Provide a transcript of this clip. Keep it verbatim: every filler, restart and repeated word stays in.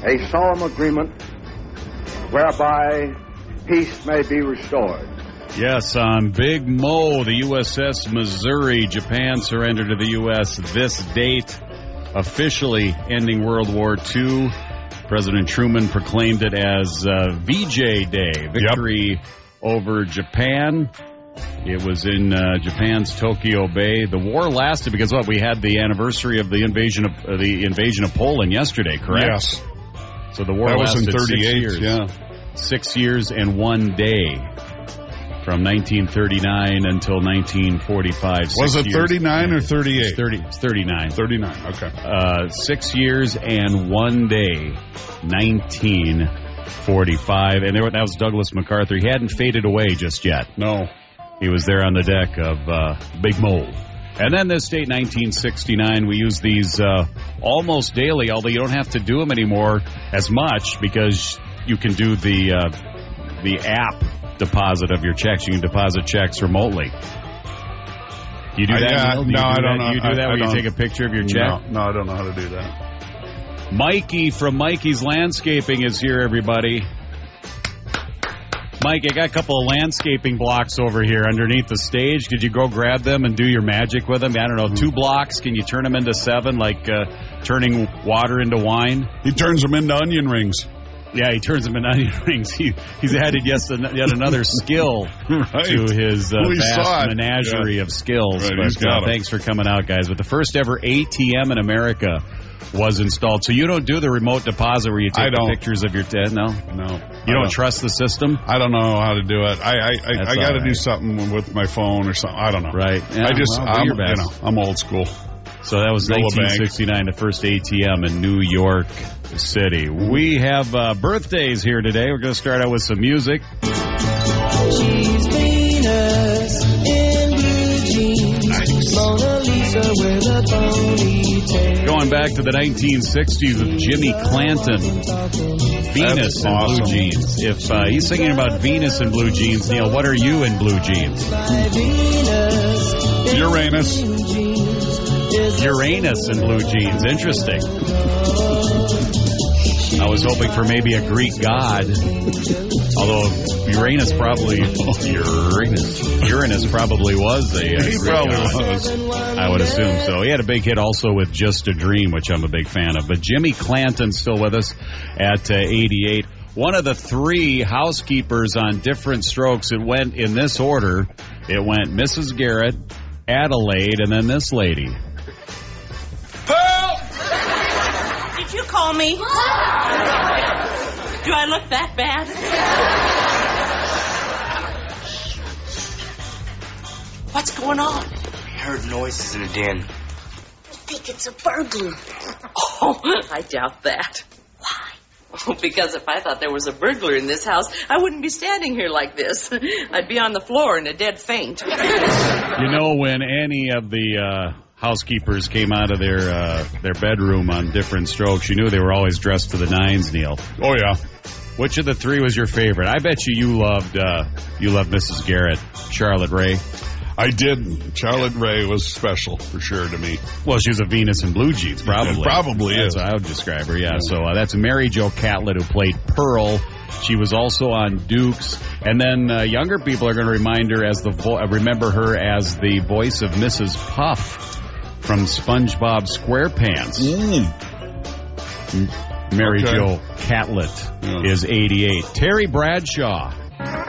a solemn agreement whereby peace may be restored. Yes, on Big Mo, the U S S Missouri, Japan surrendered to the U S this date, officially ending World War Two. President Truman proclaimed it as uh, V J Day, victory yep. over Japan. It was in uh, Japan's Tokyo Bay. The war lasted because what we had the anniversary of the invasion of uh, the invasion of Poland yesterday, correct? Yes. So the war that lasted was in thirty-eight. Six years. Yeah, six years and one day, from nineteen thirty-nine until nineteen forty-five. Was it thirty-nine or thirty-eight? It's thirty. It's thirty-nine. Thirty-nine. Okay. Uh, six years and one day, nineteen forty-five, and there, that was Douglas MacArthur. He hadn't faded away just yet. No. He was there on the deck of uh, Big Mo. And then this date, nineteen sixty-nine, we use these uh, almost daily, although you don't have to do them anymore as much because you can do the uh, the app deposit of your checks. You can deposit checks remotely. You do that, I, uh, Neil? Do no, you do I that? don't know. You do that I, where I you take a picture of your check? No, no, I don't know how to do that. Mikey from Mikey's Landscaping is here, everybody. Mike, I got a couple of landscaping blocks over here underneath the stage. Did you go grab them and do your magic with them? I don't know, two blocks. Can you turn them into seven, like uh, turning water into wine? He turns them into onion rings. Yeah, he turns them into onion rings. He, he's added yes, yet another skill right. to his uh, vast menagerie yeah. of skills. Right, but, uh, thanks for coming out, guys. But the first ever A T M in America was installed. So you don't do the remote deposit where you take the pictures of your debt? No? No. You don't, don't trust the system? I don't know how to do it. I I, I, I got to right. do something with my phone or something. I don't know. Right. Yeah, I just, well, I'm, you know, I'm old school. So that was nineteen sixty-nine, the first A T M in New York City. We have uh, birthdays here today. We're going to start out with some music. She's Venus in blue jeans. Nice. Mona Lisa with a ponytail. Going back to the nineteen sixties with Jimmy Clanton. Venus in awesome. Blue jeans. If uh, he's singing about Venus in blue jeans, Neil, what are you in blue jeans? Uranus. Uranus in blue jeans. Interesting. I was hoping for maybe a Greek god. Although Uranus probably Uranus Uranus probably was a uh, he Greek probably god. was. I would assume so. He had a big hit also with Just a Dream, which I'm a big fan of. But Jimmy Clanton's still with us at uh, eighty-eight. One of the three housekeepers on Different Strokes. It went in this order. It went Missus Garrett, Adelaide, and then this lady. Help! Did you call me? Do I look that bad? What's going on? I heard noises in the den. I think it's a burglar. Oh, I doubt that. Why? Oh, because if I thought there was a burglar in this house, I wouldn't be standing here like this. I'd be on the floor in a dead faint. You know, when any of the uh, housekeepers came out of their uh, their bedroom on Different Strokes, you knew they were always dressed to the nines, Neil. Oh, yeah. Which of the three was your favorite? I bet you you loved uh, you loved Missus Garrett, Charlotte Rae. I did. Charlotte Rae was special for sure to me. Well, she was a Venus in blue jeans, probably. It probably that's is. How I would describe her, yeah. yeah. So uh, that's Mary Jo Catlett, who played Pearl. She was also on Dukes. And then uh, younger people are going to remind her as the vo- remember her as the voice of Missus Puff from SpongeBob SquarePants. Mm. Mary okay. Jo Catlett yeah. is eighty-eight. Terry Bradshaw.